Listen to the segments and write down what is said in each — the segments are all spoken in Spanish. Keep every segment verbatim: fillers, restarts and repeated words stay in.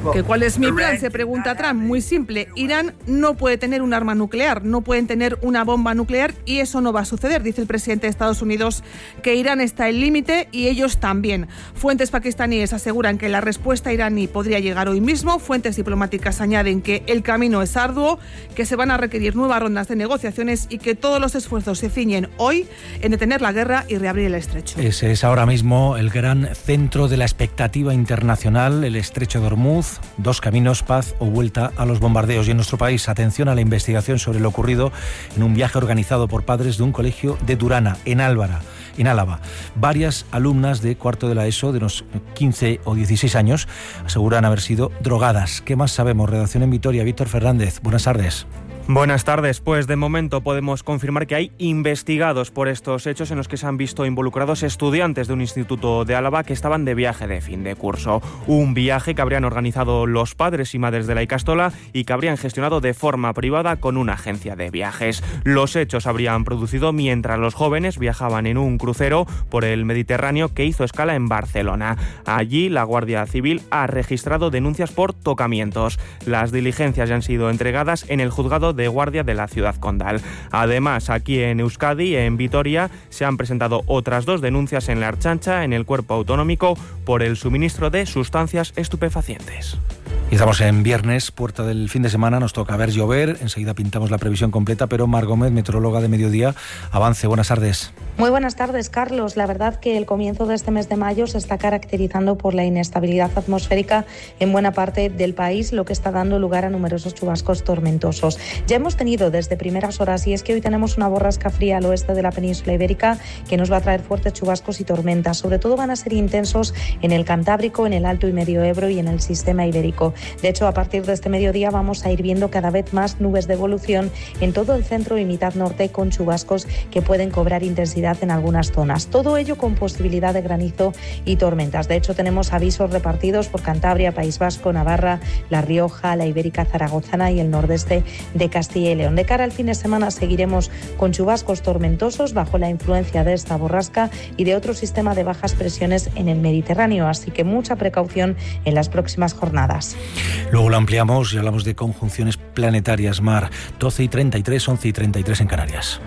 ¿Que cuál es mi plan? Se pregunta Trump. Muy simple. Irán no puede tener un arma nuclear, no pueden tener una bomba nuclear y eso no va a suceder. Dice el presidente de Estados Unidos que Irán está al límite y ellos también. Fuentes pakistaníes aseguran que la respuesta iraní podría llegar hoy mismo. Fuentes diplomáticas añaden que el camino es arduo, que se van a requerir nuevas rondas de negociaciones y que todos los esfuerzos se ciñen hoy en detener la guerra y reabrir el estrecho. Ese es ahora mismo el gran centro de la expectativa internacional, el estrecho de Hormuz. Dos caminos, paz o vuelta a los bombardeos. Y en nuestro país, atención a la investigación sobre lo ocurrido en un viaje organizado por padres de un colegio de Durana, en Álvara, en Álava. Varias alumnas de cuarto de la ESO, de unos quince o dieciséis años, aseguran haber sido drogadas. ¿Qué más sabemos? Redacción en Vitoria, Víctor Fernández. Buenas tardes. Buenas tardes. Pues de momento podemos confirmar que hay investigados por estos hechos en los que se han visto involucrados estudiantes de un instituto de Álava que estaban de viaje de fin de curso. Un viaje que habrían organizado los padres y madres de la Ikastola y que habrían gestionado de forma privada con una agencia de viajes. Los hechos habrían producido mientras los jóvenes viajaban en un crucero por el Mediterráneo que hizo escala en Barcelona. Allí la Guardia Civil ha registrado denuncias por tocamientos. Las diligencias ya han sido entregadas en el juzgado de guardia de la ciudad condal. Además, aquí en Euskadi, en Vitoria, se han presentado otras dos denuncias en la Ertzaintza, en el cuerpo autonómico, por el suministro de sustancias estupefacientes. Y estamos en viernes, puerta del fin de semana, nos toca ver llover, enseguida pintamos la previsión completa, pero Mar Gómez, meteoróloga de Mediodía, avance, buenas tardes. Muy buenas tardes, Carlos. La verdad que el comienzo de este mes de mayo se está caracterizando por la inestabilidad atmosférica en buena parte del país, lo que está dando lugar a numerosos chubascos tormentosos. Ya hemos tenido desde primeras horas, y es que hoy tenemos una borrasca fría al oeste de la península ibérica que nos va a traer fuertes chubascos y tormentas. Sobre todo van a ser intensos en el Cantábrico, en el Alto y Medio Ebro y en el sistema ibérico. De hecho, a partir de este mediodía vamos a ir viendo cada vez más nubes de evolución en todo el centro y mitad norte, con chubascos que pueden cobrar intensidad en algunas zonas. Todo ello con posibilidad de granizo y tormentas. De hecho, tenemos avisos repartidos por Cantabria, País Vasco, Navarra, La Rioja, la Ibérica Zaragozana y el nordeste de Castilla y León. De cara al fin de semana seguiremos con chubascos tormentosos bajo la influencia de esta borrasca y de otro sistema de bajas presiones en el Mediterráneo, así que mucha precaución en las próximas jornadas. Luego lo ampliamos y hablamos de conjunciones planetarias. Mar, doce y treinta y tres, once y treinta y tres en Canarias.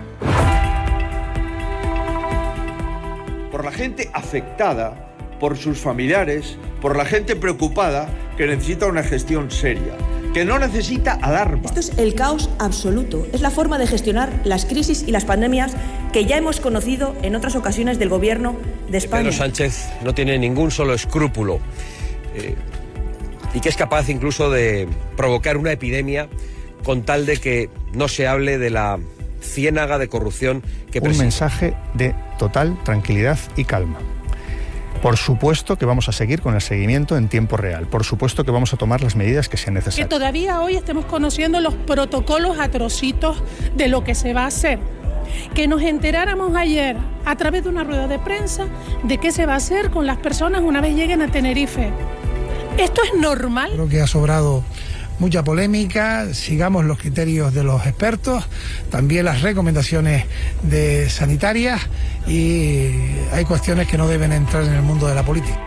Por la gente afectada, por sus familiares, por la gente preocupada que necesita una gestión seria, que no necesita alarma. Esto es el caos absoluto. Es la forma de gestionar las crisis y las pandemias que ya hemos conocido en otras ocasiones del gobierno de España. Pedro Sánchez no tiene ningún solo escrúpulo eh, y que es capaz incluso de provocar una epidemia con tal de que no se hable de la ciénaga de corrupción que presenta. Un mensaje de total tranquilidad y calma. Por supuesto que vamos a seguir con el seguimiento en tiempo real. Por supuesto que vamos a tomar las medidas que sean necesarias. Que todavía hoy estemos conociendo los protocolos atrocitos de lo que se va a hacer. Que nos enteráramos ayer a través de una rueda de prensa de qué se va a hacer con las personas una vez lleguen a Tenerife. ¿Esto es normal? Creo que ha sobrado mucha polémica, sigamos los criterios de los expertos, también las recomendaciones de sanitarias, y hay cuestiones que no deben entrar en el mundo de la política.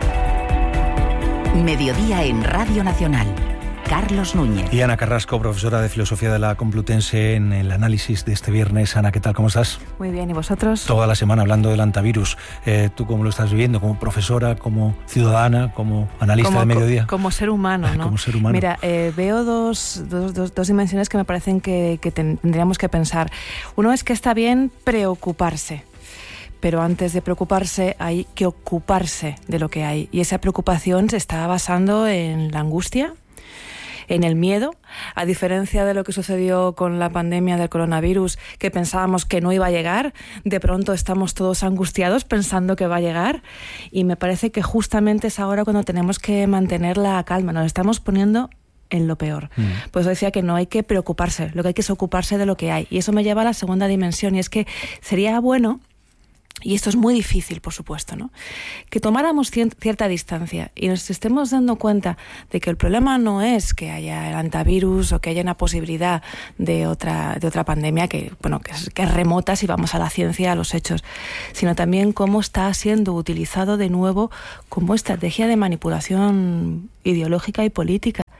Mediodía en Radio Nacional. Carlos Núñez. Y Ana Carrasco, profesora de Filosofía de la Complutense, en el análisis de este viernes. Ana, ¿qué tal? ¿Cómo estás? Muy bien, ¿y vosotros? Toda la semana hablando del antivirus. Eh, ¿Tú cómo lo estás viviendo? ¿Como profesora, como ciudadana, como analista como, de Mediodía? Como ser humano, ¿no? Como ser humano. Mira, eh, veo dos, dos, dos, dos dimensiones que me parecen que, que tendríamos que pensar. Uno es que está bien preocuparse, pero antes de preocuparse hay que ocuparse de lo que hay. Y esa preocupación se está basando en la angustia, en el miedo, a diferencia de lo que sucedió con la pandemia del coronavirus, que pensábamos que no iba a llegar, de pronto estamos todos angustiados pensando que va a llegar, y me parece que justamente es ahora cuando tenemos que mantener la calma, nos estamos poniendo en lo peor. Mm. Pues decía que no hay que preocuparse, lo que hay que es ocuparse de lo que hay, y eso me lleva a la segunda dimensión, y es que sería bueno, y esto es muy difícil, por supuesto, ¿no?, que tomáramos cierta distancia y nos estemos dando cuenta de que el problema no es que haya el antivirus o que haya una posibilidad de otra, de otra pandemia que, bueno, que es, que es remota si vamos a la ciencia, a los hechos, sino también cómo está siendo utilizado de nuevo como estrategia de manipulación ideológica y política.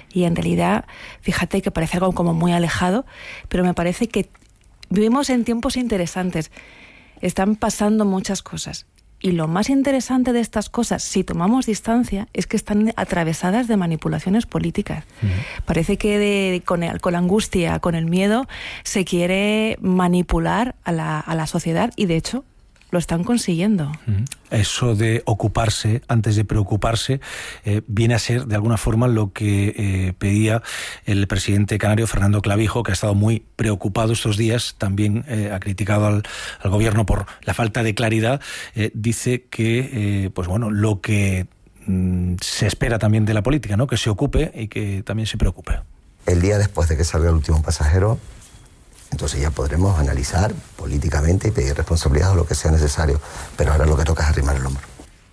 Y en realidad, fíjate que parece algo como muy alejado, pero me parece que vivimos en tiempos interesantes. Están pasando muchas cosas. Y lo más interesante de estas cosas, si tomamos distancia, es que están atravesadas de manipulaciones políticas. Uh-huh. Parece que de, con, el, con la angustia, con el miedo, se quiere manipular a la, a la sociedad y, de hecho, lo están consiguiendo. Eso de ocuparse antes de preocuparse eh, viene a ser de alguna forma lo que eh, pedía el presidente canario Fernando Clavijo, que ha estado muy preocupado estos días, también eh, ha criticado al, al gobierno por la falta de claridad. Eh, dice que eh, pues bueno, lo que mm, se espera también de la política, ¿no? Que se ocupe y que también se preocupe. El día después de que salga el último pasajero, entonces ya podremos analizar políticamente y pedir responsabilidad o lo que sea necesario. Pero ahora lo que toca es arrimar el hombro.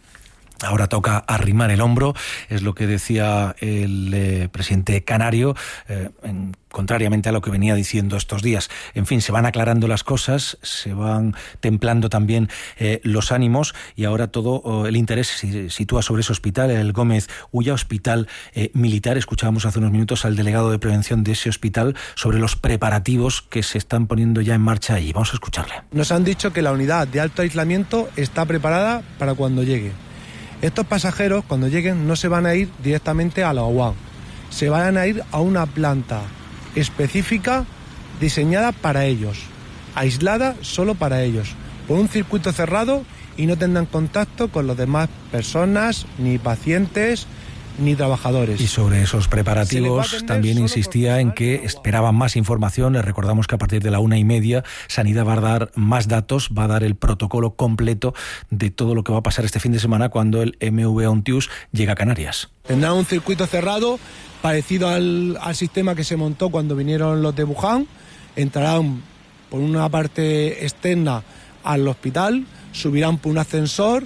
Ahora toca arrimar el hombro, es lo que decía el eh, presidente canario, eh, en, contrariamente a lo que venía diciendo estos días. En fin, se van aclarando las cosas, se van templando también eh, los ánimos, y ahora todo oh, el interés se sitúa sobre ese hospital, el Gómez Ulla, hospital eh, militar. Escuchábamos hace unos minutos al delegado de prevención de ese hospital sobre los preparativos que se están poniendo ya en marcha allí. Vamos a escucharle. Nos han dicho que la unidad de alto aislamiento está preparada para cuando llegue. Estos pasajeros, cuando lleguen, no se van a ir directamente a la O U A, se van a ir a una planta específica diseñada para ellos, aislada solo para ellos, por un circuito cerrado, y no tendrán contacto con las demás personas, ni pacientes, ni trabajadores. Y sobre esos preparativos también insistía en que esperaban más información. Les recordamos que a partir de la una y media Sanidad va a dar más datos, va a dar el protocolo completo de todo lo que va a pasar este fin de semana cuando el M V Ontius llega a Canarias. Tendrán un circuito cerrado parecido al, al sistema que se montó cuando vinieron los de Wuhan. Entrarán por una parte externa al hospital, subirán por un ascensor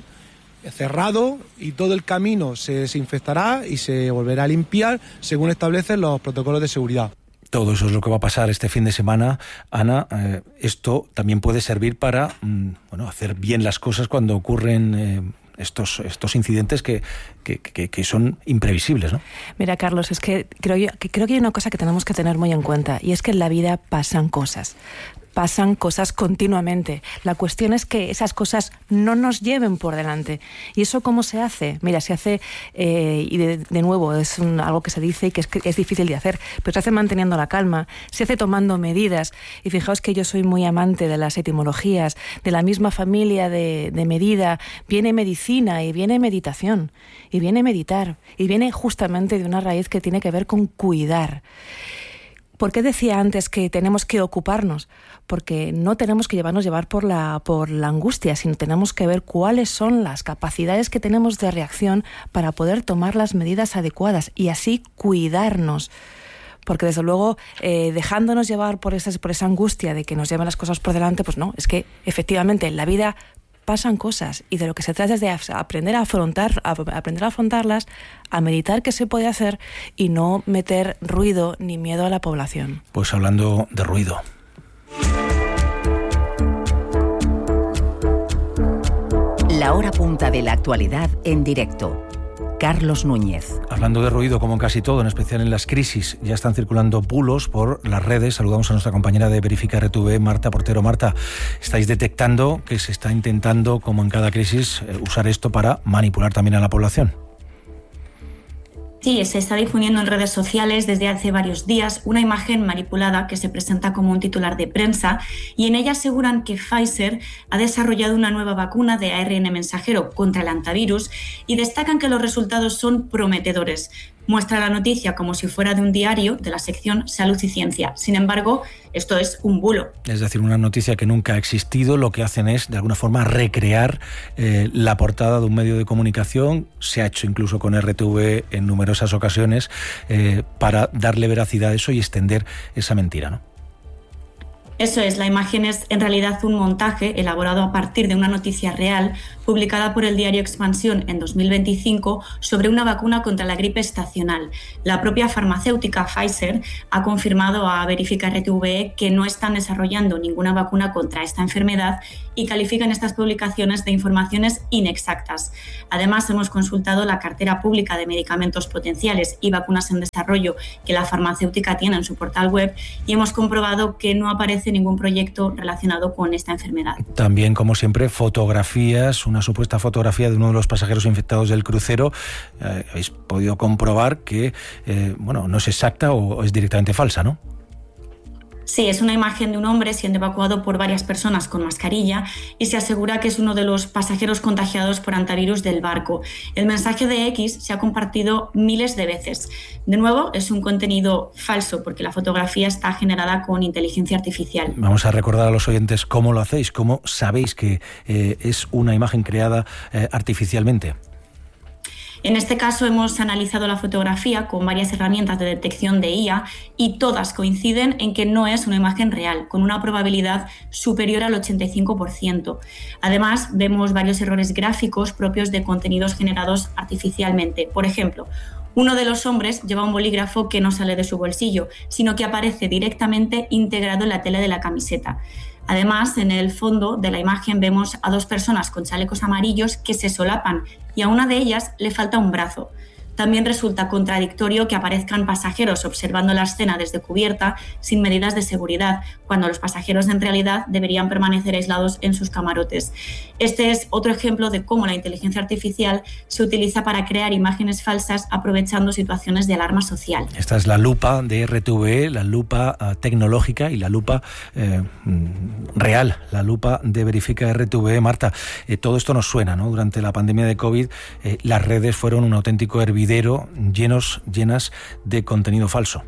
cerrado y todo el camino se desinfectará y se volverá a limpiar según establecen los protocolos de seguridad. Todo eso es lo que va a pasar este fin de semana, Ana. Eh, esto también puede servir para mm, bueno, hacer bien las cosas cuando ocurren eh, estos, estos incidentes que, que, que, que son imprevisibles, ¿no? Mira, Carlos, es que creo, yo, que creo que hay una cosa que tenemos que tener muy en cuenta, y es que en la vida pasan cosas. Pasan cosas continuamente. La cuestión es que esas cosas no nos lleven por delante. ¿Y eso cómo se hace? Mira, se hace, eh, y de, de nuevo, es un, algo que se dice y que es, que es difícil de hacer, pero se hace manteniendo la calma, se hace tomando medidas. Y fijaos que yo soy muy amante de las etimologías, de la misma familia de, de medida. Viene medicina y viene meditación, y viene meditar, y viene justamente de una raíz que tiene que ver con cuidar. ¿Por qué decía antes que tenemos que ocuparnos? Porque no tenemos que llevarnos llevar por la, por la angustia, sino tenemos que ver cuáles son las capacidades que tenemos de reacción para poder tomar las medidas adecuadas y así cuidarnos. Porque desde luego, eh, dejándonos llevar por esa, por esa angustia de que nos lleven las cosas por delante, pues no, es que efectivamente en la vida pasan cosas, y de lo que se trata es de aprender a afrontar, a aprender a afrontarlas, a meditar qué se puede hacer y no meter ruido ni miedo a la población. Pues hablando de ruido. La hora punta de la actualidad en directo. Carlos Núñez. Hablando de ruido, como en casi todo, en especial en las crisis, ya están circulando bulos por las redes. Saludamos a nuestra compañera de Verifica R T V, Marta Portero. Marta, estáis detectando que se está intentando, como en cada crisis, usar esto para manipular también a la población. Sí, se está difundiendo en redes sociales desde hace varios días una imagen manipulada que se presenta como un titular de prensa, y en ella aseguran que Pfizer ha desarrollado una nueva vacuna de A R N mensajero contra el hantavirus y destacan que los resultados son prometedores. Muestra la noticia como si fuera de un diario de la sección Salud y Ciencia. Sin embargo, esto es un bulo. Es decir, una noticia que nunca ha existido. Lo que hacen es, de alguna forma, recrear eh, la portada de un medio de comunicación. Se ha hecho incluso con R T V en numerosas ocasiones eh, para darle veracidad a eso y extender esa mentira, ¿no? Eso es, la imagen es en realidad un montaje elaborado a partir de una noticia real publicada por el diario Expansión en dos mil veinticinco sobre una vacuna contra la gripe estacional. La propia farmacéutica Pfizer ha confirmado a Verifica R T V E que no están desarrollando ninguna vacuna contra esta enfermedad y califican estas publicaciones de informaciones inexactas. Además, hemos consultado la cartera pública de medicamentos potenciales y vacunas en desarrollo que la farmacéutica tiene en su portal web y hemos comprobado que no aparece ningún proyecto relacionado con esta enfermedad. También, como siempre, fotografías, una supuesta fotografía de uno de los pasajeros infectados del crucero. Eh, habéis podido comprobar que eh, bueno, no es exacta o es directamente falsa, ¿no? Sí, es una imagen de un hombre siendo evacuado por varias personas con mascarilla y se asegura que es uno de los pasajeros contagiados por hantavirus del barco. El mensaje de X se ha compartido miles de veces. De nuevo, es un contenido falso porque la fotografía está generada con inteligencia artificial. Vamos a recordar a los oyentes cómo lo hacéis, cómo sabéis que eh, es una imagen creada eh, artificialmente. En este caso hemos analizado la fotografía con varias herramientas de detección de I A y todas coinciden en que no es una imagen real, con una probabilidad superior al ochenta y cinco por ciento. Además, vemos varios errores gráficos propios de contenidos generados artificialmente. Por ejemplo, uno de los hombres lleva un bolígrafo que no sale de su bolsillo, sino que aparece directamente integrado en la tela de la camiseta. Además, en el fondo de la imagen vemos a dos personas con chalecos amarillos que se solapan y a una de ellas le falta un brazo. También resulta contradictorio que aparezcan pasajeros observando la escena desde cubierta sin medidas de seguridad, cuando los pasajeros en realidad deberían permanecer aislados en sus camarotes. Este es otro ejemplo de cómo la inteligencia artificial se utiliza para crear imágenes falsas aprovechando situaciones de alarma social. Esta es la lupa de R T V E, la lupa uh, tecnológica y la lupa eh, real, la lupa de Verifica R T V E. Marta, eh, todo esto nos suena, ¿no? Durante la pandemia de COVID, eh, las redes fueron un auténtico hervidero llenos, llenas de contenido falso.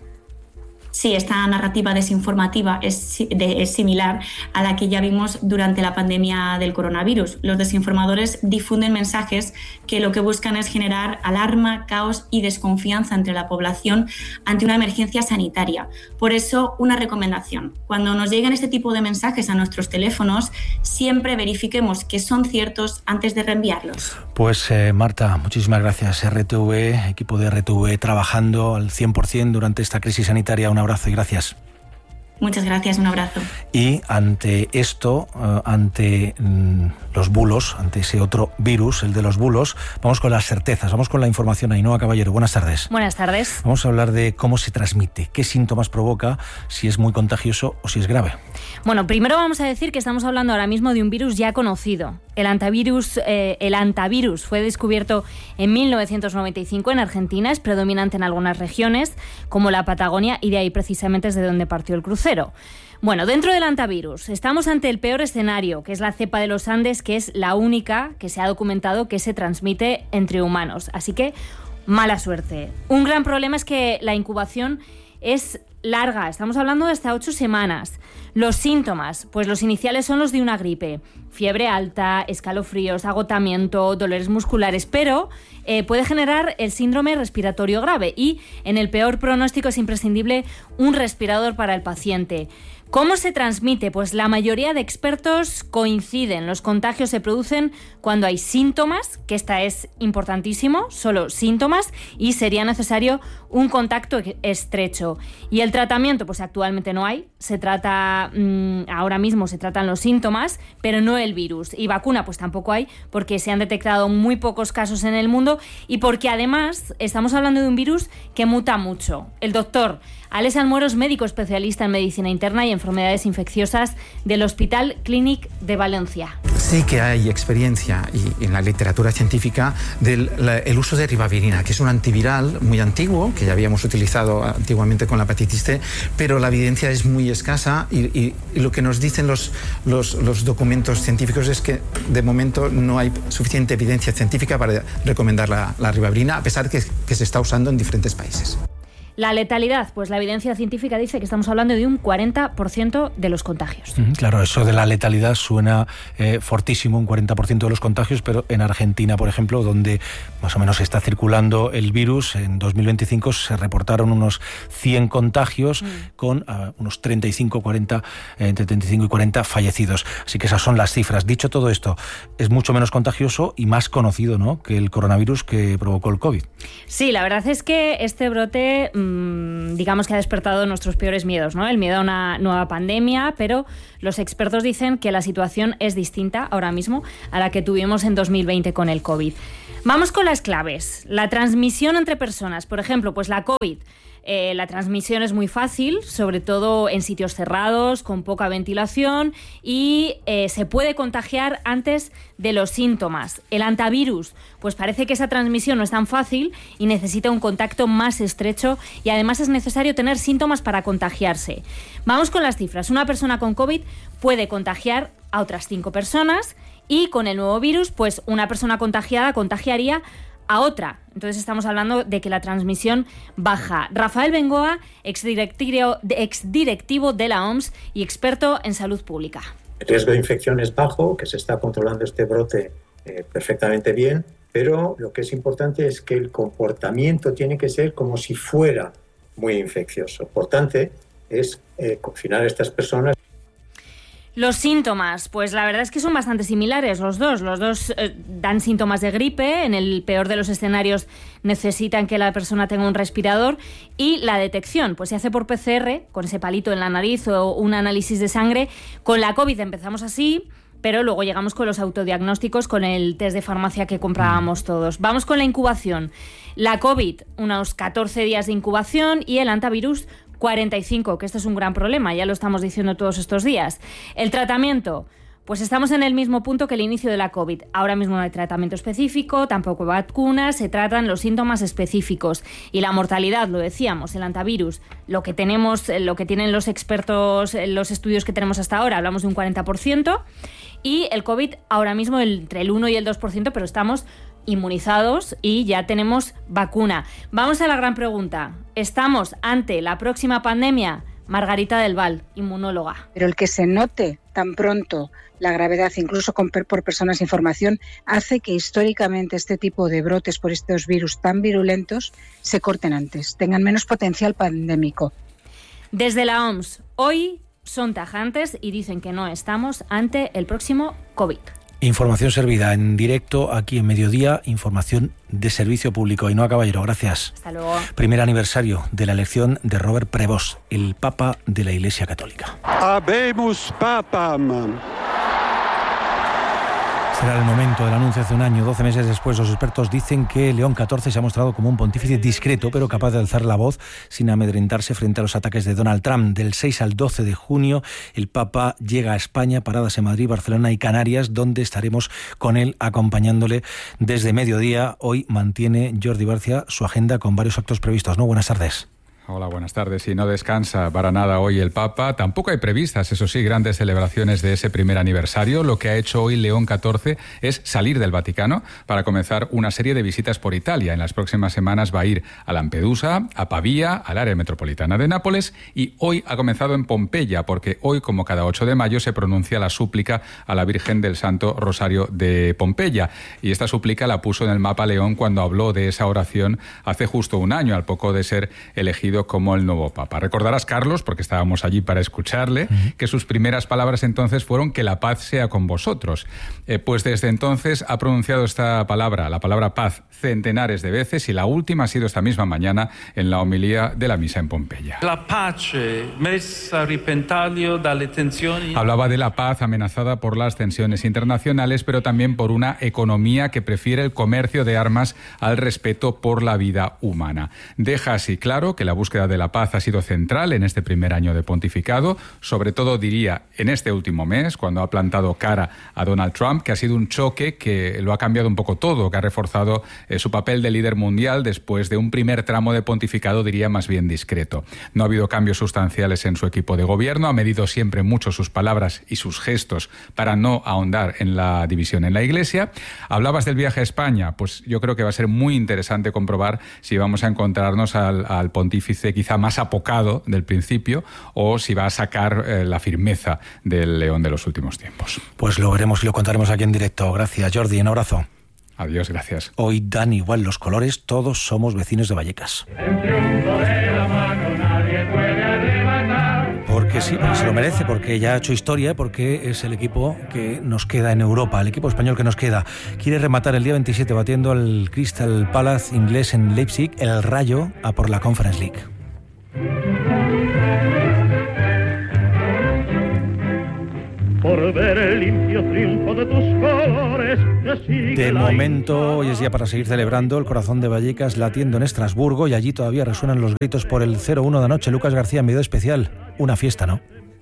Sí, esta narrativa desinformativa es, de, es similar a la que ya vimos durante la pandemia del coronavirus. Los desinformadores difunden mensajes que lo que buscan es generar alarma, caos y desconfianza entre la población ante una emergencia sanitaria. Por eso, una recomendación. Cuando nos lleguen este tipo de mensajes a nuestros teléfonos, siempre verifiquemos que son ciertos antes de reenviarlos. Pues eh, Marta, muchísimas gracias. R T V E, equipo de R T V E trabajando al cien por ciento durante esta crisis sanitaria. Un abrazo y gracias. Muchas gracias, un abrazo. Y ante esto, uh, ante mm, los bulos, ante ese otro virus, el de los bulos, vamos con las certezas, vamos con la información. Ainhoa Caballero, buenas tardes. Buenas tardes. Vamos a hablar de cómo se transmite, qué síntomas provoca, si es muy contagioso o si es grave. Bueno, primero vamos a decir que estamos hablando ahora mismo de un virus ya conocido. El antivirus, eh, el antivirus fue descubierto en mil novecientos noventa y cinco en Argentina, es predominante en algunas regiones, como la Patagonia, y de ahí precisamente es de donde partió el crucero. Bueno, dentro del antivirus estamos ante el peor escenario, que es la cepa de los Andes, que es la única que se ha documentado que se transmite entre humanos. Así que, mala suerte. Un gran problema es que la incubación es larga, estamos hablando de hasta ocho semanas. Los síntomas, pues los iniciales son los de una gripe, fiebre alta, escalofríos, agotamiento, dolores musculares, pero eh, puede generar el síndrome respiratorio grave y en el peor pronóstico es imprescindible un respirador para el paciente. ¿Cómo se transmite? Pues la mayoría de expertos coinciden. Los contagios se producen cuando hay síntomas, que esta es importantísimo, solo síntomas, y sería necesario un contacto estrecho. Y el tratamiento, pues actualmente no hay. Se trata, mmm, ahora mismo se tratan los síntomas, pero no el virus. Y vacuna, pues tampoco hay, porque se han detectado muy pocos casos en el mundo y porque además estamos hablando de un virus que muta mucho. El doctor Alex Almuero es médico especialista en medicina interna y enfermedades infecciosas del Hospital Clínic de Valencia. Sí que hay experiencia y en la literatura científica del la, el uso de ribavirina, que es un antiviral muy antiguo, que ya habíamos utilizado antiguamente con la hepatitis C, pero la evidencia es muy escasa y, y, y lo que nos dicen los, los, los documentos científicos es que de momento no hay suficiente evidencia científica para recomendar la, la ribavirina, a pesar de que, que se está usando en diferentes países. La letalidad, pues la evidencia científica dice que estamos hablando de un cuarenta por ciento de los contagios. Claro, eso de la letalidad suena eh, fortísimo, un cuarenta por ciento de los contagios, pero en Argentina, por ejemplo, donde más o menos está circulando el virus, en dos mil veinticinco se reportaron unos cien contagios mm. con uh, unos treinta y cinco, cuarenta, entre treinta y cinco y cuarenta fallecidos. Así que esas son las cifras. Dicho todo esto, es mucho menos contagioso y más conocido, ¿no?, que el coronavirus que provocó el COVID. Sí, la verdad es que este brote... Mmm, digamos que ha despertado nuestros peores miedos, ¿no? El miedo a una nueva pandemia, pero los expertos dicen que la situación es distinta ahora mismo a la que tuvimos en dos mil veinte con el COVID. Vamos con las claves. La transmisión entre personas, por ejemplo, pues la COVID. Eh, la transmisión es muy fácil, sobre todo en sitios cerrados, con poca ventilación, y eh, se puede contagiar antes de los síntomas. El antivirus, pues parece que esa transmisión no es tan fácil y necesita un contacto más estrecho, y además es necesario tener síntomas para contagiarse. Vamos con las cifras. Una persona con COVID puede contagiar a otras cinco personas, y con el nuevo virus, pues una persona contagiada contagiaría a otra. Entonces estamos hablando de que la transmisión baja. Rafael Bengoa, exdirectivo, exdirectivo de la O M S y experto en salud pública. El riesgo de infección es bajo, que se está controlando este brote eh, perfectamente bien, pero lo que es importante es que el comportamiento tiene que ser como si fuera muy infeccioso. Por tanto, es eh, confinar a estas personas. Los síntomas, pues la verdad es que son bastante similares los dos. Los dos eh, dan síntomas de gripe, en el peor de los escenarios necesitan que la persona tenga un respirador, y la detección, pues se hace por P C R, con ese palito en la nariz o un análisis de sangre. Con la COVID empezamos así, pero luego llegamos con los autodiagnósticos, con el test de farmacia que comprábamos todos. Vamos con la incubación. La COVID, unos catorce días de incubación, y el antivirus, cuarenta y cinco, que este es un gran problema, ya lo estamos diciendo todos estos días. El tratamiento, pues estamos en el mismo punto que el inicio de la COVID. Ahora mismo no hay tratamiento específico, tampoco vacunas, se tratan los síntomas específicos. Y la mortalidad, lo decíamos, el antivirus, lo que tenemos, lo que tienen los expertos, los estudios que tenemos hasta ahora, hablamos de un cuarenta por ciento, y el COVID ahora mismo entre el uno y el dos por ciento, pero estamos inmunizados y ya tenemos vacuna. Vamos a la gran pregunta. ¿Estamos ante la próxima pandemia? Margarita del Val, inmunóloga. Pero el que se note tan pronto la gravedad, incluso con, por personas sin formación, hace que históricamente este tipo de brotes por estos virus tan virulentos se corten antes, tengan menos potencial pandémico. Desde la O M S, hoy son tajantes y dicen que no estamos ante el próximo COVID. Información servida en directo aquí en Mediodía, información de servicio público. Ainhoa Caballero, gracias. Hasta luego. Primer aniversario de la elección de Robert Prevost, el Papa de la Iglesia Católica. Habemus Papam. Será el momento del anuncio hace un año. doce meses después, los expertos dicen que León catorce se ha mostrado como un pontífice discreto, pero capaz de alzar la voz sin amedrentarse frente a los ataques de Donald Trump. Del seis al doce de junio, el Papa llega a España, paradas en Madrid, Barcelona y Canarias, donde estaremos con él acompañándole desde mediodía. Hoy mantiene Jordi Barcia su agenda con varios actos previstos, ¿no? Buenas tardes. Hola, buenas tardes. Y no descansa para nada hoy el Papa. Tampoco hay previstas, eso sí, grandes celebraciones de ese primer aniversario. Lo que ha hecho hoy León catorce es salir del Vaticano para comenzar una serie de visitas por Italia. En las próximas semanas va a ir a Lampedusa, a Pavía, al área metropolitana de Nápoles, y hoy ha comenzado en Pompeya, porque hoy, como cada ocho de mayo, se pronuncia la súplica a la Virgen del Santo Rosario de Pompeya. Y esta súplica la puso en el mapa León cuando habló de esa oración hace justo un año, al poco de ser elegido como el nuevo Papa. Recordarás, Carlos, porque estábamos allí para escucharle, uh-huh. que sus primeras palabras entonces fueron que la paz sea con vosotros. Eh, pues desde entonces ha pronunciado esta palabra, la palabra paz, centenares de veces, y la última ha sido esta misma mañana en la homilía de la misa en Pompeya. La pace messa a repentaglio dalle tensioni. Hablaba de la paz amenazada por las tensiones internacionales, pero también por una economía que prefiere el comercio de armas al respeto por la vida humana. Deja así claro que la búsqueda de la paz ha sido central en este primer año de pontificado, sobre todo, diría, en este último mes, cuando ha plantado cara a Donald Trump, que ha sido un choque que lo ha cambiado un poco todo, que ha reforzado eh, su papel de líder mundial después de un primer tramo de pontificado, diría, más bien discreto. No ha habido cambios sustanciales en su equipo de gobierno, ha medido siempre mucho sus palabras y sus gestos para no ahondar en la división en la Iglesia. Hablabas del viaje a España, pues yo creo que va a ser muy interesante comprobar si vamos a encontrarnos al, al pontífice matice quizá más apocado del principio, o si va a sacar eh, la firmeza del León de los últimos tiempos. Pues lo veremos y lo contaremos aquí en directo. Gracias, Jordi. Un abrazo. Adiós, gracias. Hoy dan igual los colores, todos somos vecinos de Vallecas. Porque sí, porque se lo merece, porque ya ha hecho historia, porque es el equipo que nos queda en Europa, el equipo español que nos queda. Quiere rematar el día veintisiete batiendo al Crystal Palace inglés en Leipzig, el Rayo a por la Conference League. Por ver el limpio triunfo de tus colores. De momento, hoy es día para seguir celebrando, el corazón de Vallecas latiendo en Estrasburgo, y allí todavía resuenan los gritos por el cero uno de anoche. Lucas García, en video especial, una fiesta, ¿no?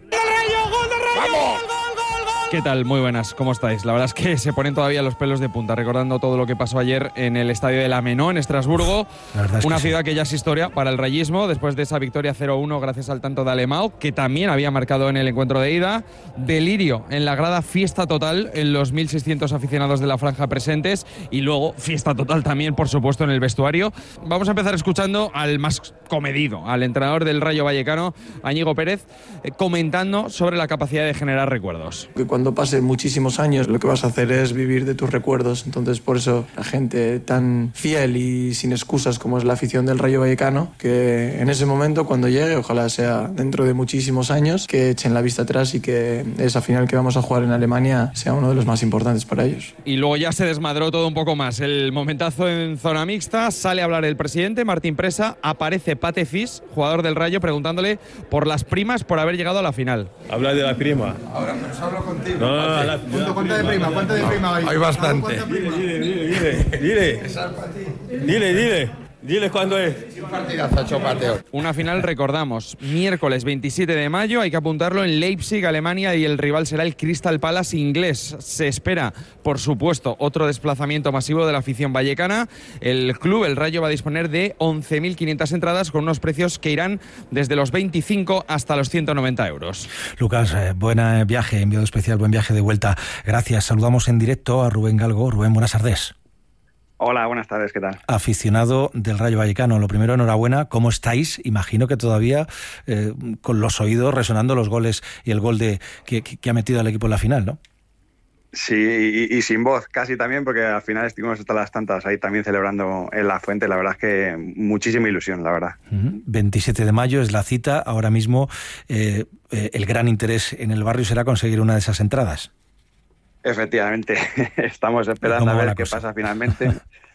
¿Qué tal? Muy buenas, ¿cómo estáis? La verdad es que se ponen todavía los pelos de punta recordando todo lo que pasó ayer en el estadio de la Menó, en Estrasburgo. Es una ciudad sí. que ya es historia para el rayismo, después de esa victoria cero uno gracias al tanto de Alemão, que también había marcado en el encuentro de ida. Delirio en la grada, fiesta total en los mil seiscientos aficionados de la franja presentes, y luego fiesta total también, por supuesto, en el vestuario. Vamos a empezar escuchando al más comedido, al entrenador del Rayo Vallecano, a Íñigo Pérez, eh, comentando sobre la capacidad de generar recuerdos. Cuando pasen muchísimos años, lo que vas a hacer es vivir de tus recuerdos. Entonces, por eso la gente tan fiel y sin excusas como es la afición del Rayo Vallecano, que en ese momento, cuando llegue, ojalá sea dentro de muchísimos años, que echen la vista atrás y que esa final que vamos a jugar en Alemania sea uno de los más importantes para ellos. Y luego ya se desmadró todo un poco más. El momentazo en zona mixta, sale a hablar el presidente, Martín Presa, aparece Pate Cis, jugador del Rayo, preguntándole por las primas por haber llegado a la final. Hablar de la prima. Ahora nos hablo contigo. No, no, la, ¿Cuánto, ¿Cuánto de prima? ¿Cuánto de prima hay? Hay bastante. Dile, dile, dile, dile. Dile, dile. Diles cuándo es. Un partidazo, chopateo. Una final, recordamos, miércoles veintisiete de mayo, hay que apuntarlo, en Leipzig, Alemania, y el rival será el Crystal Palace inglés. Se espera, por supuesto, otro desplazamiento masivo de la afición vallecana. El club, el Rayo, va a disponer de once mil quinientas entradas con unos precios que irán desde los veinticinco hasta los ciento noventa euros. Lucas, eh, buen viaje, enviado especial, buen viaje de vuelta. Gracias. Saludamos en directo a Rubén Galgo. Rubén, buenas tardes. Hola, buenas tardes, ¿qué tal? Aficionado del Rayo Vallecano, lo primero, enhorabuena. ¿Cómo estáis? Imagino que todavía eh, con los oídos resonando los goles y el gol de que, que ha metido el equipo en la final, ¿no? Sí, y, y sin voz, casi también, porque al final estuvimos hasta las tantas ahí también celebrando en La Fuente. La verdad es que muchísima ilusión, la verdad. Uh-huh. veintisiete de mayo es la cita. Ahora mismo eh, eh, el gran interés en el barrio será conseguir una de esas entradas. Efectivamente, estamos esperando a ver qué cosa? pasa finalmente.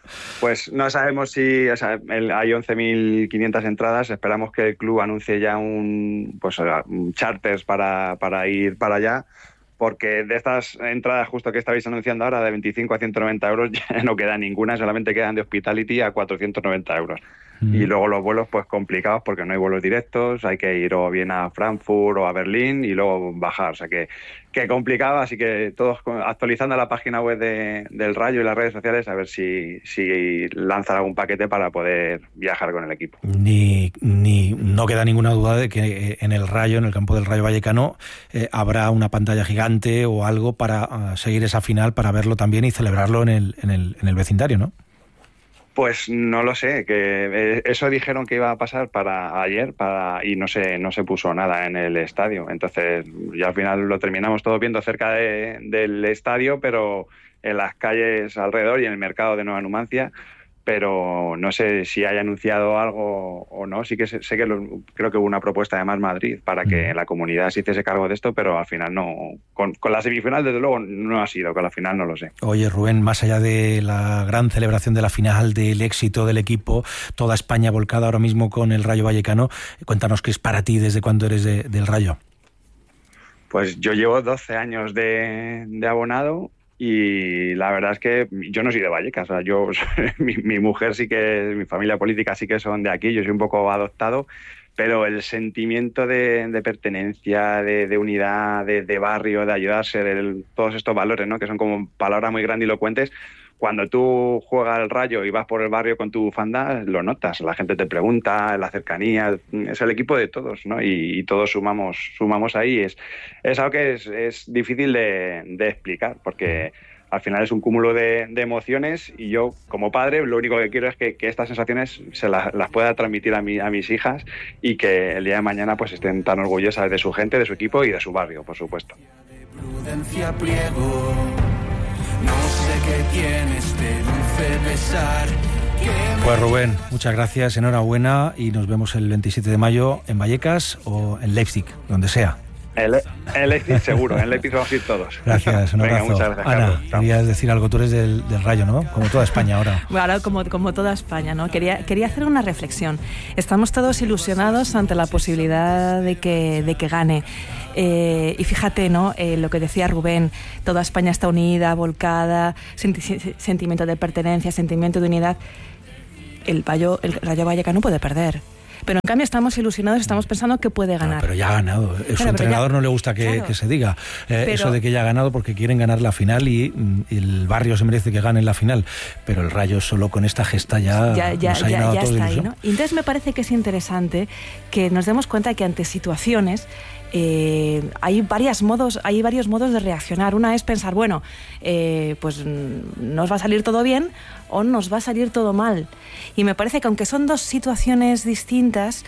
Pues no sabemos si, o sea, el, hay once mil quinientas entradas. Esperamos que el club anuncie ya un, pues, un charters para, para ir para allá, porque de estas entradas justo que estabais anunciando ahora, de veinticinco a ciento noventa euros, ya no queda ninguna, solamente quedan de Hospitality a cuatrocientos noventa euros. Mm. Y luego los vuelos, pues complicados, porque no hay vuelos directos, hay que ir o bien a Frankfurt o a Berlín y luego bajar, o sea que, que complicado, así que todos actualizando la página web de, del Rayo y las redes sociales a ver si, si lanzan algún paquete para poder viajar con el equipo. Ni, ni no queda ninguna duda de que en el Rayo, en el campo del Rayo Vallecano, eh, habrá una pantalla gigante o algo para uh, seguir esa final, para verlo también y celebrarlo en el, en el, en el vecindario, ¿no? Pues no lo sé, que eso dijeron que iba a pasar para ayer para y no se no se puso nada en el estadio. Entonces ya al final lo terminamos todo viendo cerca de, del estadio, pero en las calles alrededor y en el mercado de Nueva Numancia. Pero no sé si haya anunciado algo o no. Sí que sé, sé que lo, creo que hubo una propuesta de Más Madrid para que la comunidad se hiciese cargo de esto, pero al final no. Con, con la semifinal, desde luego, no ha sido, con la final no lo sé. Oye, Rubén, más allá de la gran celebración de la final, del éxito del equipo, toda España volcada ahora mismo con el Rayo Vallecano, cuéntanos qué es para ti, desde cuándo eres de, del Rayo. Pues yo llevo doce años de, de abonado. Y la verdad es que yo no soy de Vallecas, o sea, yo, mi, mi mujer sí que, mi familia política sí que son de aquí, yo soy un poco adoptado, pero el sentimiento de, de pertenencia, de, de unidad, de, de barrio, de ayudarse, de todos estos valores, ¿no? Que son como palabras muy grandilocuentes. Cuando tú juegas al Rayo y vas por el barrio con tu bufanda, lo notas, la gente te pregunta, la cercanía, es el equipo de todos, ¿no? Y, y todos sumamos sumamos ahí. Es, es algo que es, es difícil de, de explicar, porque al final es un cúmulo de, de emociones y yo, como padre, lo único que quiero es que, que estas sensaciones se las, las pueda transmitir a, mi, a mis hijas y que el día de mañana pues estén tan orgullosas de su gente, de su equipo y de su barrio, por supuesto. Prudencia pliego, no sé qué tiene este dulce besar. Pues Rubén, muchas gracias, enhorabuena y nos vemos el veintisiete de mayo en Vallecas o en Leipzig, donde sea. En el Leipzig seguro, en Leipzig vamos a ir todos. Gracias, un abrazo. Venga, muchas gracias, Ana, Carlos. querías decir algo, tú eres del, del Rayo, ¿no? Como toda España ahora. Bueno, ahora como, como toda España, ¿no? Quería, quería hacer una reflexión. Estamos todos ilusionados ante la posibilidad de que, de que gane. Eh, y fíjate, ¿no? Eh, lo que decía Rubén, toda España está unida, volcada, senti- sentimiento de pertenencia, sentimiento de unidad. El Rayo, el Rayo Vallecano puede perder. Pero en cambio estamos ilusionados, estamos pensando que puede ganar. No, pero ya ha ganado. A su entrenador ya, no le gusta que, claro, que se diga eh, pero, eso de que ya ha ganado porque quieren ganar la final y, y el Barrio se merece que gane la final. Pero el Rayo solo con esta gesta ya, ya, ya, nos ha ya, llenado ya todo está de ahí, ¿no? Y entonces me parece que es interesante que nos demos cuenta que ante situaciones Eh, hay varios modos, hay varios modos de reaccionar. Una es pensar, bueno, eh, pues nos va a salir todo bien o nos va a salir todo mal. Y me parece que aunque son dos situaciones distintas,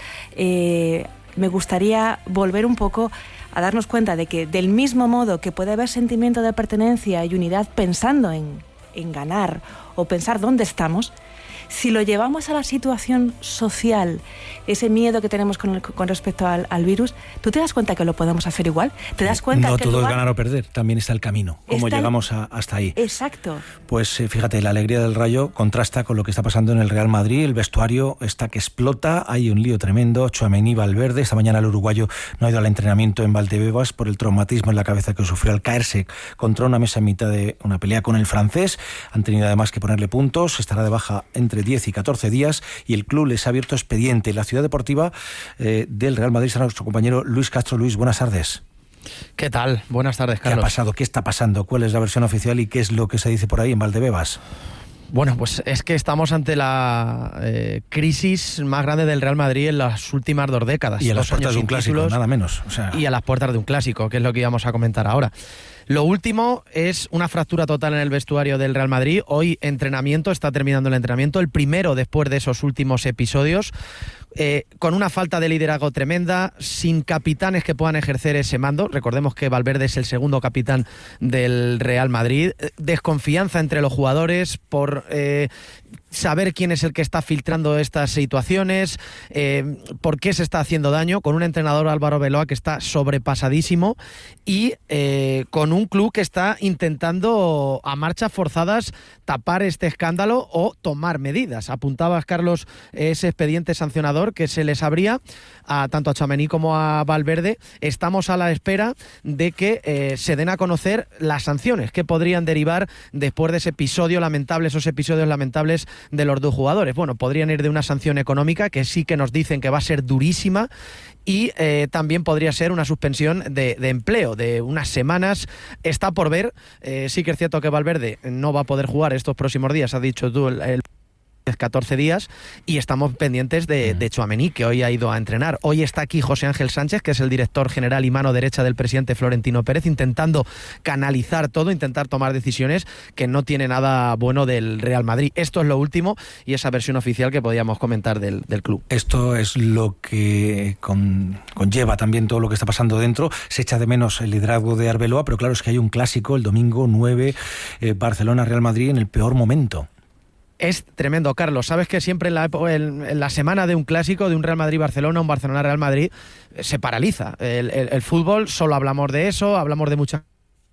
eh, me gustaría volver un poco a darnos cuenta de que del mismo modo que puede haber sentimiento de pertenencia y unidad pensando en, en ganar o pensar dónde estamos, si lo llevamos a la situación social, ese miedo que tenemos con, el, con respecto al, al virus, ¿tú te das cuenta que lo podemos hacer igual? ¿Te das cuenta no que todo lugar... es ganar o perder, también está el camino, cómo está llegamos el... a, hasta ahí. Exacto. Pues eh, fíjate, la alegría del Rayo contrasta con lo que está pasando en el Real Madrid, el vestuario está que explota, hay un lío tremendo, Tchouaméni, Valverde, esta mañana el uruguayo no ha ido al entrenamiento en Valdebebas por el traumatismo en la cabeza que sufrió al caerse contra una mesa en mitad de una pelea con el francés, han tenido además que ponerle puntos, estará de baja entre diez y catorce días y el club les ha abierto expediente. La ciudad deportiva eh, del Real Madrid será nuestro compañero Luis Castro. Luis, buenas tardes. ¿Qué tal? Buenas tardes, Carlos. ¿Qué ha pasado? ¿Qué está pasando? ¿Cuál es la versión oficial y qué es lo que se dice por ahí en Valdebebas? Bueno, pues es que estamos ante la eh, crisis más grande del Real Madrid en las últimas dos décadas. Y a las puertas de un clásico, títulos, nada menos. O sea... Y a las puertas de un clásico, que es lo que íbamos a comentar ahora. Lo último es una fractura total en el vestuario del Real Madrid. Hoy entrenamiento, está terminando el entrenamiento, el primero después de esos últimos episodios, eh, con una falta de liderazgo tremenda, sin capitanes que puedan ejercer ese mando. Recordemos que Valverde es el segundo capitán del Real Madrid. Desconfianza entre los jugadores por... Eh, saber quién es el que está filtrando estas situaciones, eh, por qué se está haciendo daño, con un entrenador, Álvaro Beloa, que está sobrepasadísimo y eh, con un club que está intentando a marchas forzadas tapar este escándalo o tomar medidas. Apuntabas, Carlos, ese expediente sancionador que se les abría a, tanto a Tchouaméni como a Valverde. Estamos a la espera de que eh, se den a conocer las sanciones que podrían derivar después de ese episodio lamentable, esos episodios lamentables de los dos jugadores. Bueno, podrían ir de una sanción económica que sí que nos dicen que va a ser durísima y eh, también podría ser una suspensión de, de empleo de unas semanas. Está por ver. Eh, sí que es cierto que Valverde no va a poder jugar estos próximos días, has dicho tú, el, el catorce días, y estamos pendientes de, de Tchouaméni, que hoy ha ido a entrenar. Hoy está aquí José Ángel Sánchez, que es el director general y mano derecha del presidente Florentino Pérez, intentando canalizar todo, intentar tomar decisiones, que no tiene nada bueno del Real Madrid. Esto es lo último y esa versión oficial que podíamos comentar del, del club. Esto es lo que con, conlleva también todo lo que está pasando dentro. Se echa de menos el liderazgo de Arbeloa, pero claro, es que hay un clásico el domingo nueve, eh, Barcelona-Real Madrid, en el peor momento. Es tremendo, Carlos. Sabes que siempre en la, en, en la semana de un clásico, de un Real Madrid-Barcelona, un Barcelona-Real Madrid, se paraliza. El, el, el fútbol, solo hablamos de eso, hablamos de muchas...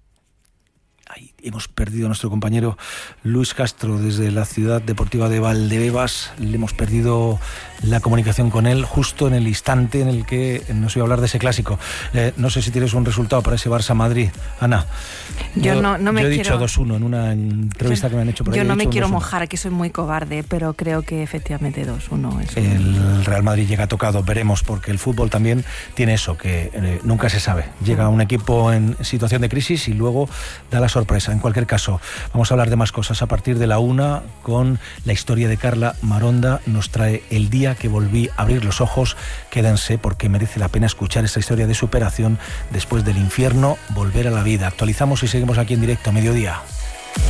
Ahí hemos perdido a nuestro compañero Luis Castro desde la ciudad deportiva de Valdebebas. Le hemos perdido la comunicación con él justo en el instante en el que nos iba a hablar de ese clásico. Eh, no sé si tienes un resultado para ese Barça-Madrid, Ana. Yo, yo no, no me yo he quiero... dicho dos uno en una entrevista yo, que me han hecho por ahí. Yo no me quiero mojar, que soy muy cobarde, pero creo que efectivamente dos uno es un... El Real Madrid llega tocado, veremos, porque el fútbol también tiene eso, que eh, nunca se sabe. Llega un equipo en situación de crisis y luego da la sorpresa. En cualquier caso, vamos a hablar de más cosas a partir de la una con la historia de Carla Maronda. Nos trae El día que volví a abrir los ojos. Quédense porque merece la pena escuchar esta historia de superación después del infierno, volver a la vida. Actualizamos y seguimos aquí en directo a mediodía.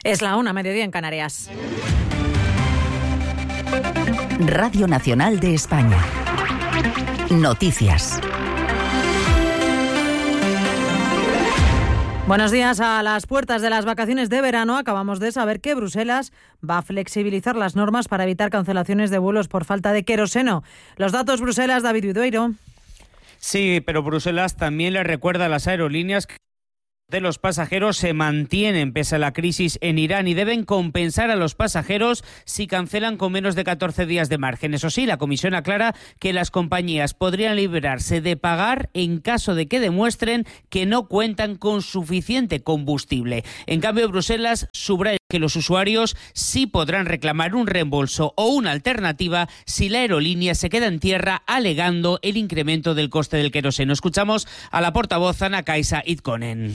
Es la una, mediodía en Canarias. Radio Nacional de España. Noticias. Buenos días. A las puertas de las vacaciones de verano acabamos de saber que Bruselas va a flexibilizar las normas para evitar cancelaciones de vuelos por falta de queroseno. Los datos, Bruselas, David Vidueiro. Sí, pero Bruselas también le recuerda a las aerolíneas que de los pasajeros se mantienen pese a la crisis en Irán y deben compensar a los pasajeros si cancelan con menos de catorce días de margen. Eso sí, la Comisión aclara que las compañías podrían librarse de pagar en caso de que demuestren que no cuentan con suficiente combustible. En cambio, Bruselas subraya que los usuarios sí podrán reclamar un reembolso o una alternativa si la aerolínea se queda en tierra alegando el incremento del coste del queroseno. Escuchamos a la portavoz Anna-Kaisa Itkonen.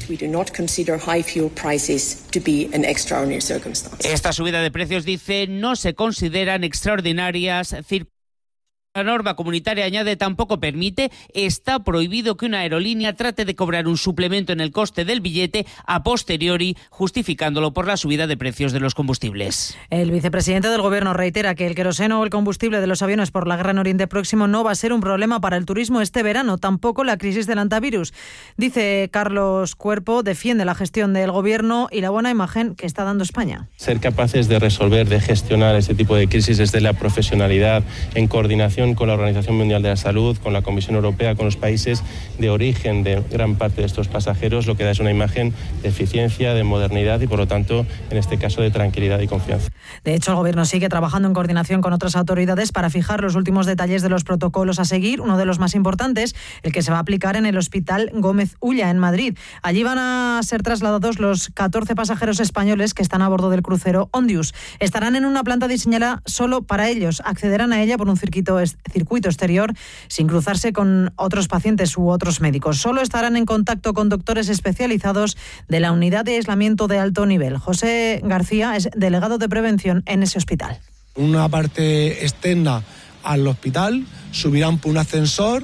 Esta subida de precios, dice, no se consideran extraordinarias circunstancias. La norma comunitaria, añade, tampoco permite, está prohibido que una aerolínea trate de cobrar un suplemento en el coste del billete a posteriori, justificándolo por la subida de precios de los combustibles. El vicepresidente del Gobierno reitera que el queroseno o el combustible de los aviones por la guerra en Oriente Próximo no va a ser un problema para el turismo este verano, tampoco la crisis del hantavirus. Dice Carlos Cuerpo, defiende la gestión del Gobierno y la buena imagen que está dando España. Ser capaces de resolver, de gestionar este tipo de crisis desde la profesionalidad, en coordinación con la Organización Mundial de la Salud, con la Comisión Europea, con los países de origen de gran parte de estos pasajeros, lo que da es una imagen de eficiencia, de modernidad y, por lo tanto, en este caso, de tranquilidad y confianza. De hecho, el Gobierno sigue trabajando en coordinación con otras autoridades para fijar los últimos detalles de los protocolos a seguir. Uno de los más importantes, el que se va a aplicar en el Hospital Gómez Ulla, en Madrid. Allí van a ser trasladados los catorce pasajeros españoles que están a bordo del crucero Ondius. Estarán en una planta diseñada solo para ellos. Accederán a ella por un circuito circuito exterior sin cruzarse con otros pacientes u otros médicos. Solo estarán en contacto con doctores especializados de la unidad de aislamiento de alto nivel. José García es delegado de prevención en ese hospital. Una parte externa al hospital, subirán por un ascensor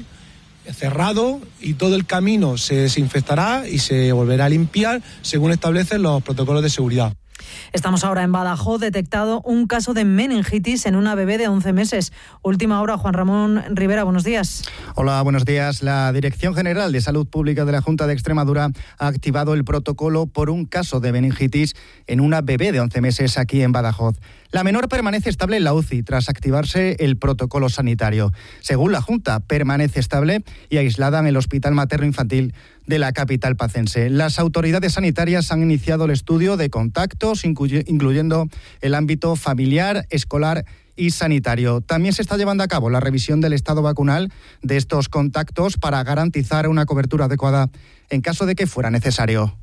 cerrado y todo el camino se desinfectará y se volverá a limpiar según establecen los protocolos de seguridad. Estamos ahora en Badajoz, detectado un caso de meningitis en una bebé de once meses. Última hora, Juan Ramón Rivera, buenos días. Hola, buenos días. La Dirección General de Salud Pública de la Junta de Extremadura ha activado el protocolo por un caso de meningitis en una bebé de once meses aquí en Badajoz. La menor permanece estable en la U C I tras activarse el protocolo sanitario. Según la Junta, permanece estable y aislada en el Hospital Materno Infantil de la capital pacense. Las autoridades sanitarias han iniciado el estudio de contactos, incluyendo el ámbito familiar, escolar y sanitario. También se está llevando a cabo la revisión del estado vacunal de estos contactos para garantizar una cobertura adecuada en caso de que fuera necesario.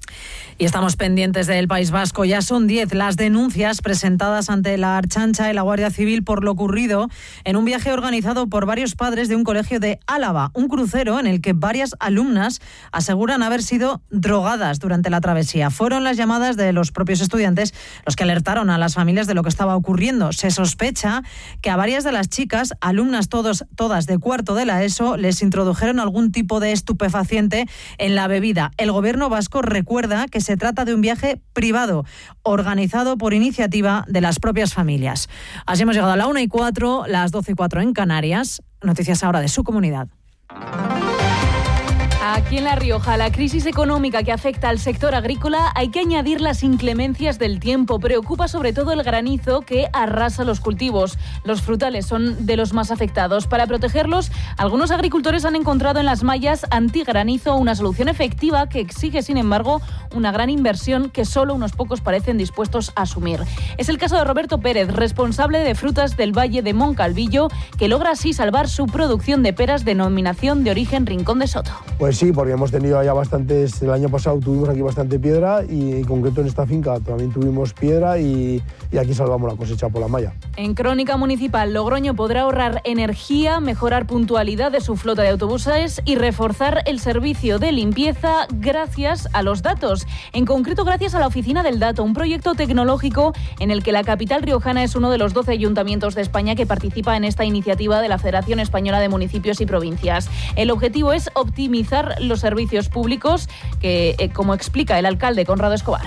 Y estamos pendientes del País Vasco. Ya son diez las denuncias presentadas ante la Ertzaintza y la Guardia Civil por lo ocurrido en un viaje organizado por varios padres de un colegio de Álava, un crucero en el que varias alumnas aseguran haber sido drogadas durante la travesía. Fueron las llamadas de los propios estudiantes los que alertaron a las familias de lo que estaba ocurriendo. Se sospecha que a varias de las chicas, alumnas todos, todas de cuarto de la ESO, les introdujeron algún tipo de estupefaciente en la bebida. El Gobierno vasco recuerda que se trata de un viaje privado, organizado por iniciativa de las propias familias. Así hemos llegado a la una y cuatro, las doce y cuatro en Canarias. Noticias ahora de su comunidad. Aquí en La Rioja, a la crisis económica que afecta al sector agrícola hay que añadir las inclemencias del tiempo. Preocupa sobre todo el granizo que arrasa los cultivos. Los frutales son de los más afectados. Para protegerlos, algunos agricultores han encontrado en las mallas antigranizo una solución efectiva que exige, sin embargo, una gran inversión que solo unos pocos parecen dispuestos a asumir. Es el caso de Roberto Pérez, responsable de frutas del Valle de Moncalvillo, que logra así salvar su producción de peras denominación de origen Rincón de Soto. Pues sí, porque hemos tenido ya bastantes, el año pasado tuvimos aquí bastante piedra y en concreto en esta finca también tuvimos piedra y, y aquí salvamos la cosecha por la malla. En Crónica Municipal, Logroño podrá ahorrar energía, mejorar puntualidad de su flota de autobuses y reforzar el servicio de limpieza gracias a los datos. En concreto, gracias a la Oficina del Dato, un proyecto tecnológico en el que la capital riojana es uno de los doce ayuntamientos de España que participa en esta iniciativa de la Federación Española de Municipios y Provincias. El objetivo es optimizar los servicios públicos que, eh, como explica el alcalde Conrado Escobar.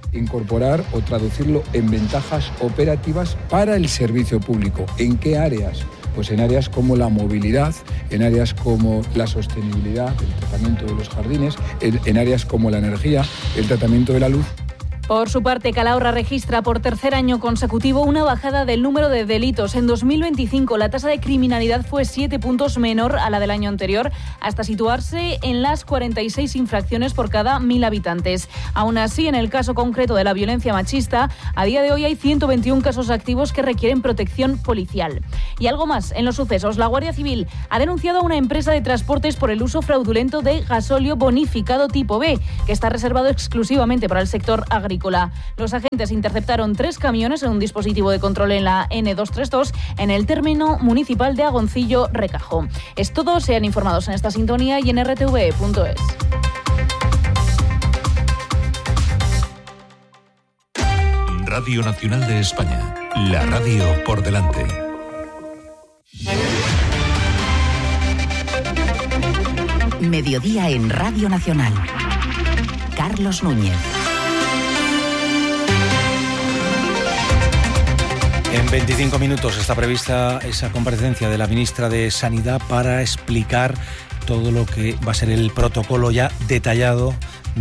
incorporar o traducirlo en ventajas operativas para el servicio público. ¿En qué áreas? Pues en áreas como la movilidad, en áreas como la sostenibilidad, el tratamiento de los jardines, en, en áreas como la energía, el tratamiento de la luz. Por su parte, Calahorra registra por tercer año consecutivo una bajada del número de delitos. En dos mil veinticinco la tasa de criminalidad fue siete puntos menor a la del año anterior, hasta situarse en las cuarenta y seis infracciones por cada mil habitantes. Aún así, en el caso concreto de la violencia machista, a día de hoy hay ciento veintiún casos activos que requieren protección policial. Y algo más, en los sucesos, la Guardia Civil ha denunciado a una empresa de transportes por el uso fraudulento de gasóleo bonificado tipo B, que está reservado exclusivamente para el sector agrícola. Los agentes interceptaron tres camiones en un dispositivo de control en la ene doscientos treinta y dos en el término municipal de Agoncillo Recajo. Es todo, sean informados en esta sintonía y en erre te ve punto es. Radio Nacional de España, la radio por delante. Mediodía en Radio Nacional. Carlos Núñez. En veinticinco minutos está prevista esa comparecencia de la ministra de Sanidad para explicar todo lo que va a ser el protocolo ya detallado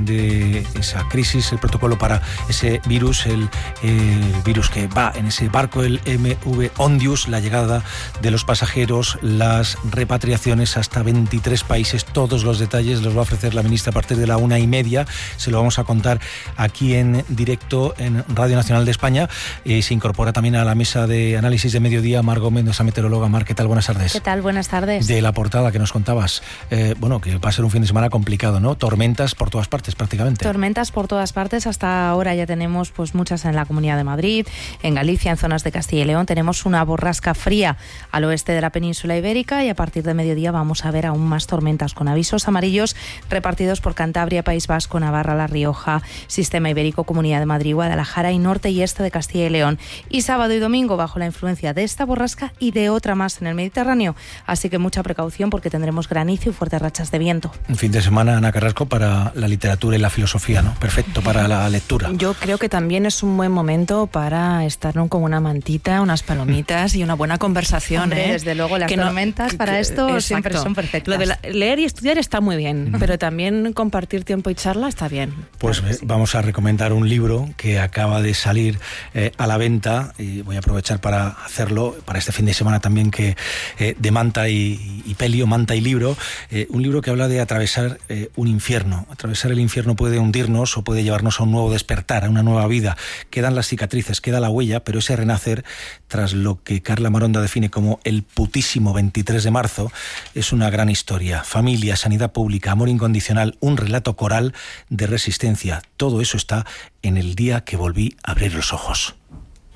de esa crisis, el protocolo para ese virus, el, el virus que va en ese barco, el eme ve Ondius, la llegada de los pasajeros, las repatriaciones hasta veintitrés países, todos los detalles los va a ofrecer la ministra a partir de la una y media. Se lo vamos a contar aquí en directo en Radio Nacional de España. Eh, se incorpora también a la mesa de análisis de mediodía Margot Mendoza, meteoróloga. Mar, ¿qué tal? Buenas tardes. ¿Qué tal? Buenas tardes. De la portada que nos contabas, eh, bueno, que va a ser un fin de semana complicado, ¿no? Tormentas por todas partes. Prácticamente. Tormentas por todas partes. Hasta ahora ya tenemos pues muchas en la Comunidad de Madrid, en Galicia, en zonas de Castilla y León. Tenemos una borrasca fría al oeste de la península ibérica y a partir de mediodía vamos a ver aún más tormentas con avisos amarillos repartidos por Cantabria, País Vasco, Navarra, La Rioja, Sistema Ibérico, Comunidad de Madrid, Guadalajara y norte y este de Castilla y León. Y sábado y domingo bajo la influencia de esta borrasca y de otra más en el Mediterráneo. Así que mucha precaución porque tendremos granizo y fuertes rachas de viento. Un fin de semana, Ana Carrasco, para la literatura y la filosofía, ¿no? Perfecto para la lectura. Yo creo que también es un buen momento para estar, ¿no?, con una mantita, unas palomitas y una buena conversación. Hombre, ¿eh? Desde luego, las que tormentas no, para que, esto exacto. siempre son perfectas. Lo de la, leer y estudiar está muy bien, uh-huh. pero también compartir tiempo y charla está bien. Pues claro, sí. Vamos a recomendar un libro que acaba de salir eh, a la venta y voy a aprovechar para hacerlo para este fin de semana también, que eh, de Manta y, y Pelio, Manta y Libro, eh, un libro que habla de atravesar eh, un infierno. Atravesar el infierno puede hundirnos o puede llevarnos a un nuevo despertar, a una nueva vida. Quedan las cicatrices, queda la huella, pero ese renacer, tras lo que Carla Maronda define como el putísimo veintitrés de marzo, es una gran historia. Familia, sanidad pública, amor incondicional, un relato coral de resistencia. Todo eso está en El día que volví a abrir los ojos.